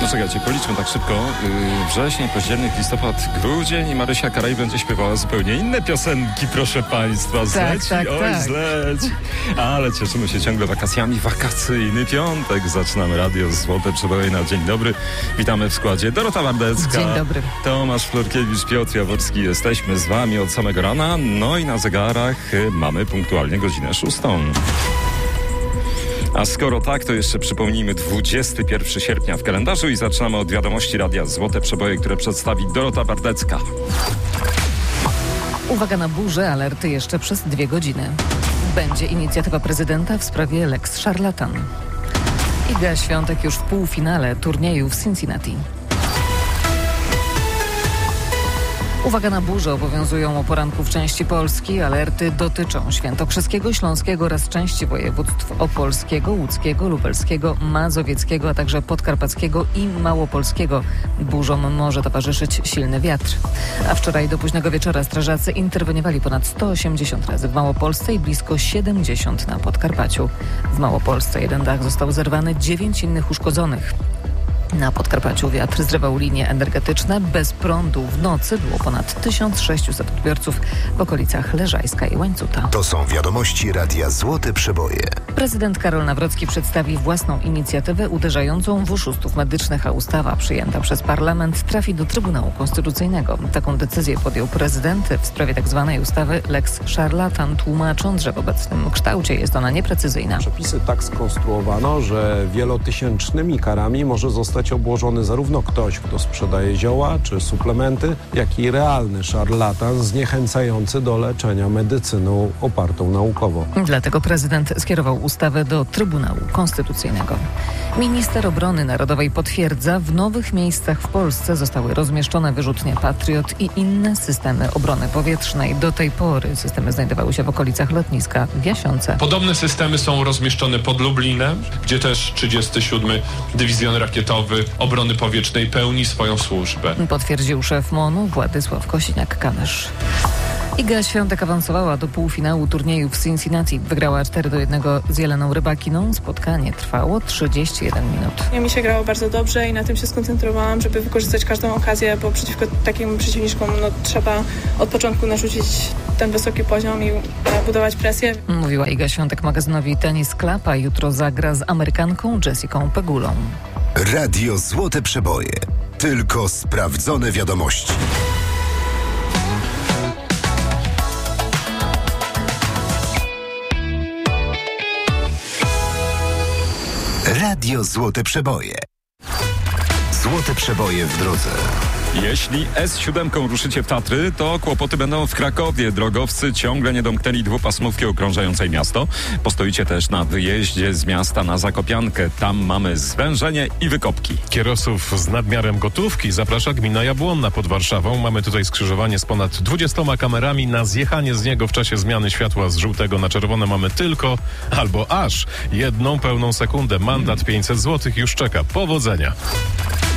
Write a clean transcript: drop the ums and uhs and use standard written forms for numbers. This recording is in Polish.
Poczekajcie, policzmy tak szybko. Wrzesień, październik, listopad, grudzień i Marysia Karaj będzie śpiewała zupełnie inne piosenki, proszę państwa. Zleci, tak. zleć. Ale cieszymy się ciągle wakacjami. Wakacyjny piątek. Zaczynamy radio Złote Przeboje na dzień dobry. Witamy w składzie Dorota Bardecka. Dzień dobry. Tomasz Florkiewicz, Piotr Jaworski. Jesteśmy z wami od samego rana. No i na zegarach mamy punktualnie godzinę 6. A skoro tak, to jeszcze przypomnijmy 21 sierpnia w kalendarzu i zaczynamy od wiadomości radia Złote Przeboje, które przedstawi Dorota Bardecka. Uwaga na burzę, alerty jeszcze przez 2 godziny. Będzie inicjatywa prezydenta w sprawie Lex Szarlatan. Iga Świątek już w półfinale turnieju w Cincinnati. Uwaga na burzę obowiązują o poranku w części Polski. Alerty dotyczą świętokrzyskiego, śląskiego oraz części województw opolskiego, łódzkiego, lubelskiego, mazowieckiego, a także podkarpackiego i małopolskiego. Burzom może towarzyszyć silny wiatr. A wczoraj do późnego wieczora strażacy interweniowali ponad 180 razy w Małopolsce i blisko 70 na Podkarpaciu. W Małopolsce jeden dach został zerwany, 9 innych uszkodzonych. Na Podkarpaciu wiatr zrywał linie energetyczne. Bez prądu w nocy było ponad 1600 odbiorców w okolicach Leżajska i Łańcuta. To są wiadomości radia Złote Przeboje. Prezydent Karol Nawrocki przedstawi własną inicjatywę uderzającą w oszustów medycznych, a ustawa przyjęta przez parlament trafi do Trybunału Konstytucyjnego. Taką decyzję podjął prezydent w sprawie tzw. ustawy Lex Szarlatan, tłumacząc, że w obecnym kształcie jest ona nieprecyzyjna. Przepisy tak skonstruowano, że wielotysięcznymi karami może zostać obłożony zarówno ktoś, kto sprzedaje zioła czy suplementy, jak i realny szarlatan zniechęcający do leczenia medycyną opartą naukowo. Dlatego prezydent skierował ustawę do Trybunału Konstytucyjnego. Minister Obrony Narodowej potwierdza, w nowych miejscach w Polsce zostały rozmieszczone wyrzutnie Patriot i inne systemy obrony powietrznej. Do tej pory systemy znajdowały się w okolicach lotniska w Jasionce. Podobne systemy są rozmieszczone pod Lublinem, gdzie też 37. Dywizjon Rakietowy Obrony Powietrznej pełni swoją służbę. Potwierdził szef MON-u Władysław Kosiniak-Kamysz. Iga Świątek awansowała do półfinału turnieju w Cincinnati. Wygrała 4-1 z Jeleną Rybakiną. Spotkanie trwało 31 minut. Mi się grało bardzo dobrze i na tym się skoncentrowałam, żeby wykorzystać każdą okazję, bo przeciwko takim przeciwniczkom trzeba od początku narzucić ten wysoki poziom i budować presję. Mówiła Iga Świątek magazynowi Tennis Club, a jutro zagra z Amerykanką Jessicą Pegulą. Radio Złote Przeboje. Tylko sprawdzone wiadomości. Radio Złote Przeboje. Złote Przeboje w drodze. Jeśli S7 ruszycie w Tatry, to kłopoty będą w Krakowie. Drogowcy ciągle nie domknęli dwupasmówki okrążającej miasto. Postoicie też na wyjeździe z miasta na Zakopiankę. Tam mamy zwężenie i wykopki. Kierowców z nadmiarem gotówki zaprasza gmina Jabłonna pod Warszawą. Mamy tutaj skrzyżowanie z ponad 20 kamerami. Na zjechanie z niego w czasie zmiany światła z żółtego na czerwone mamy tylko albo aż 1 pełną sekundę. Mandat 500 zł już czeka. Powodzenia.